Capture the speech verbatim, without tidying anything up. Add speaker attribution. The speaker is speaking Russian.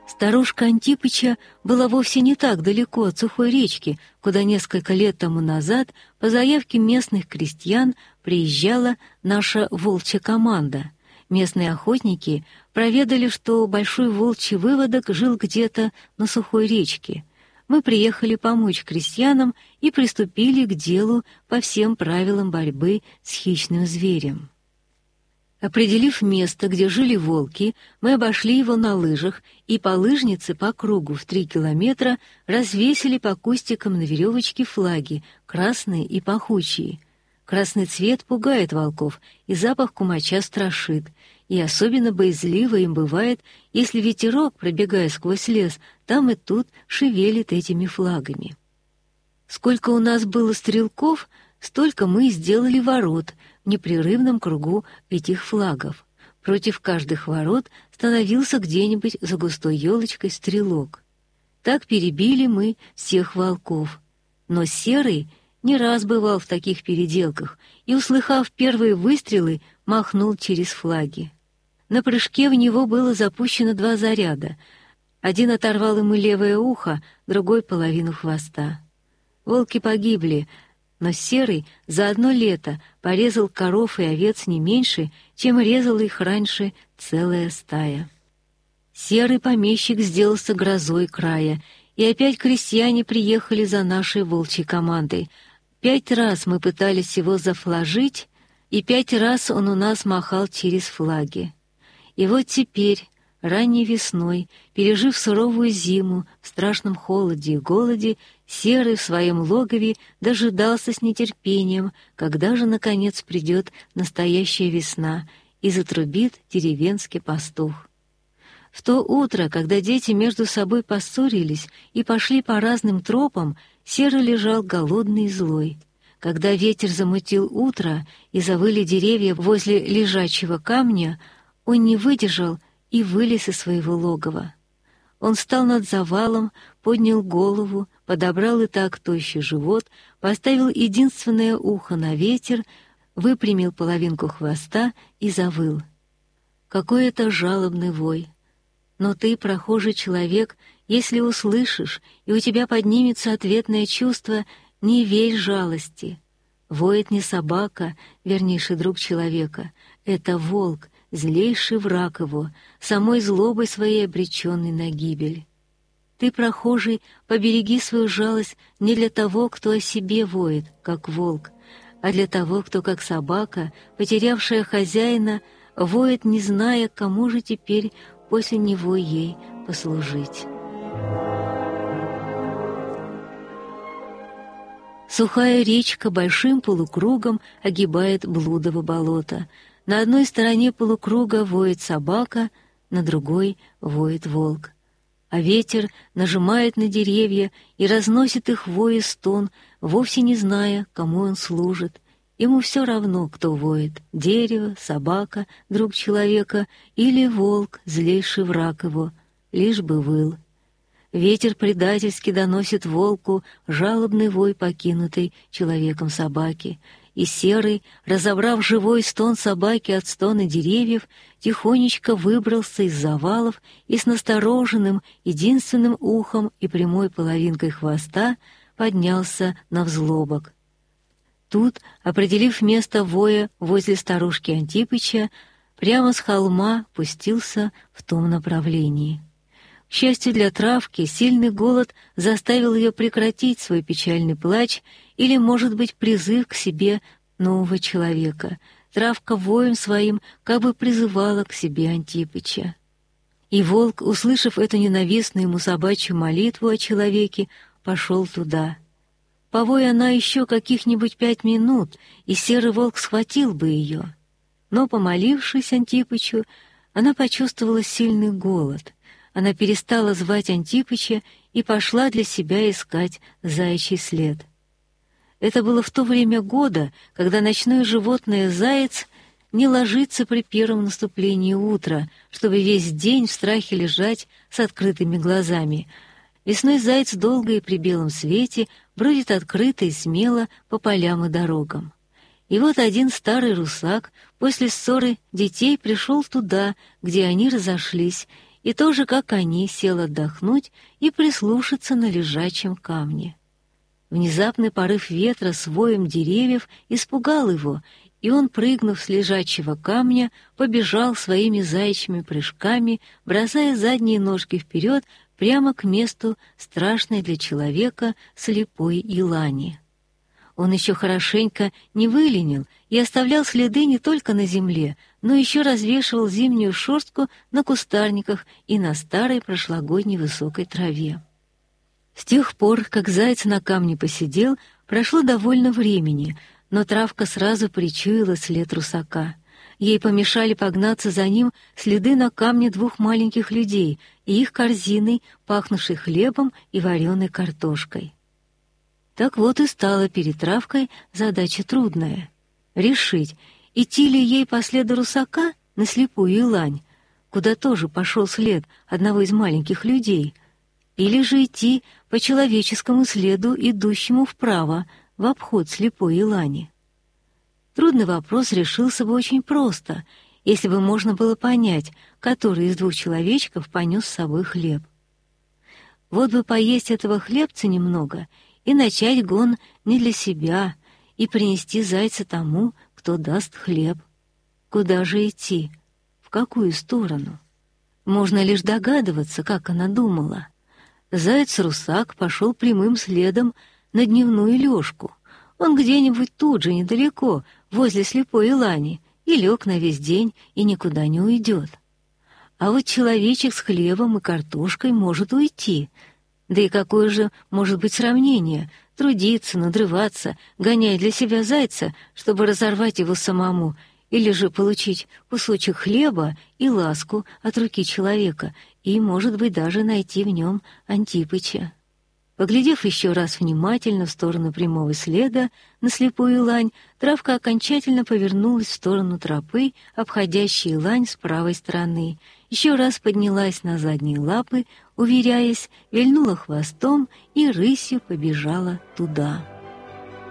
Speaker 1: Старушка Антипыча была вовсе не так далеко от сухой речки, куда несколько лет тому назад по заявке местных крестьян приезжала наша волчья команда. Местные охотники проведали, что большой волчий выводок жил где-то на сухой речке. Мы приехали помочь крестьянам и приступили к делу по всем правилам борьбы с хищным зверем. Определив место, где жили волки, мы обошли его на лыжах и по лыжнице по кругу в три километра развесили по кустикам на веревочке флаги, красные и пахучие. Красный цвет пугает волков, и запах кумача страшит, и особенно боязливо им бывает, если ветерок, пробегая сквозь лес, там и тут шевелит этими флагами. Сколько у нас было стрелков, столько мы сделали ворот в непрерывном кругу этих флагов. Против каждых ворот становился где-нибудь за густой елочкой стрелок. Так перебили мы всех волков. Но Серый не раз бывал в таких переделках и, услыхав первые выстрелы, махнул через флаги. На прыжке в него было запущено два заряда. Один оторвал ему левое ухо, другой — половину хвоста. Волки погибли, но Серый за одно лето порезал коров и овец не меньше, чем резал их раньше целая стая. Серый помещик сделался грозой края, и опять крестьяне приехали за нашей волчьей командой. Пять раз мы пытались его зафложить, и пять раз он у нас махал через флаги. И вот теперь, ранней весной, пережив суровую зиму, в страшном холоде и голоде, Серый в своем логове дожидался с нетерпением, когда же, наконец, придет настоящая весна и затрубит деревенский пастух. В то утро, когда дети между собой поссорились и пошли по разным тропам, Серый лежал голодный и злой. Когда ветер замутил утро и завыли деревья возле лежачего камня, он не выдержал и вылез из своего логова. Он встал над завалом, поднял голову, подобрал и так тощий живот, поставил единственное ухо на ветер, выпрямил половинку хвоста и завыл. Какой это жалобный вой! Но ты, прохожий человек, если услышишь, и у тебя поднимется ответное чувство, не верь жалости. Воет не собака, вернейший друг человека, это волк, злейший враг его, самой злобой своей обреченный на гибель. Ты, прохожий, побереги свою жалость не для того, кто о себе воет, как волк, а для того, кто, как собака, потерявшая хозяина, воет, не зная, кому же теперь после него ей послужить. Сухая речка большим полукругом огибает блудово болото. На одной стороне полукруга воет собака, на другой воет волк. А ветер нажимает на деревья и разносит их вой и стон, вовсе не зная, кому он служит. Ему все равно, кто воет — дерево, собака, друг человека или волк, злейший враг его, лишь бы выл. Ветер предательски доносит волку жалобный вой покинутой человеком собаки, и Серый, разобрав живой стон собаки от стона деревьев, тихонечко выбрался из завалов и с настороженным единственным ухом и прямой половинкой хвоста поднялся на взлобок. Тут, определив место воя возле старушки Антипыча, прямо с холма пустился в том направлении. К счастью для травки, сильный голод заставил ее прекратить свой печальный плач или, может быть, призыв к себе нового человека. Травка воем своим как бы призывала к себе Антипыча. И волк, услышав эту ненавистную ему собачью молитву о человеке, пошел туда. Повой она еще каких-нибудь пять минут, и серый волк схватил бы ее. Но, помолившись Антипычу, она почувствовала сильный голод. Она перестала звать Антипыча и пошла для себя искать заячий след. Это было в то время года, когда ночное животное заяц не ложится при первом наступлении утра, чтобы весь день в страхе лежать с открытыми глазами. Весной заяц долго и при белом свете бродит открыто и смело по полям и дорогам. И вот один старый русак после ссоры детей пришел туда, где они разошлись, и тоже, как они, сел отдохнуть и прислушаться на лежачем камне. Внезапный порыв ветра с воем деревьев испугал его, и он, прыгнув с лежачего камня, побежал своими заячьими прыжками, бросая задние ножки вперед прямо к месту страшной для человека слепой елани. Он еще хорошенько не выленил и оставлял следы не только на земле, но еще развешивал зимнюю шерстку на кустарниках и на старой прошлогодней высокой траве. С тех пор, как заяц на камне посидел, прошло довольно времени, но травка сразу причуяла след русака. Ей помешали погнаться за ним следы на камне двух маленьких людей и их корзиной, пахнувшей хлебом и вареной картошкой. Так вот и стала перед травкой задача трудная — решить, идти ли ей по следу русака на слепую елань, куда тоже пошел след одного из маленьких людей, или же идти по человеческому следу, идущему вправо, в обход слепой елани. Трудный вопрос решился бы очень просто, если бы можно было понять, который из двух человечков понес с собой хлеб. Вот бы поесть этого хлебца немного и начать гон не для себя, и принести зайца тому, кто даст хлеб. Куда же идти? В какую сторону? Можно лишь догадываться, как она думала. Заяц-русак пошел прямым следом на дневную лёжку. Он где-нибудь тут же, недалеко, возле слепой елани, и лег на весь день, и никуда не уйдет. А вот человечек с хлебом и картошкой может уйти. Да и какое же может быть сравнение — трудиться, надрываться, гоняя для себя зайца, чтобы разорвать его самому, или же получить кусочек хлеба и ласку от руки человека, и, может быть, даже найти в нем Антипыча. Поглядев еще раз внимательно в сторону прямого следа на слепую елань, травка окончательно повернулась в сторону тропы, обходящей елань с правой стороны, еще раз поднялась на задние лапы, уверяясь, вильнула хвостом и рысью побежала туда.